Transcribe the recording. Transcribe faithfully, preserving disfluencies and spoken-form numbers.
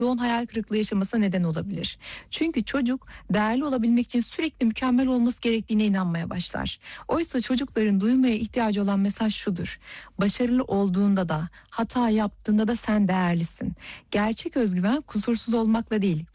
yoğun hayal kırıklığı yaşamasına neden olabilir. Çünkü çocuk değerli olabilmek için sürekli mükemmel olması gerektiğine inanmaya başlar. Oysa çocukların duymaya ihtiyacı olan mesaj şudur: başarılı olduğunda da, hata yaptığında da sen değerlisin. Gerçek özgüven kusursuz olmakla değil,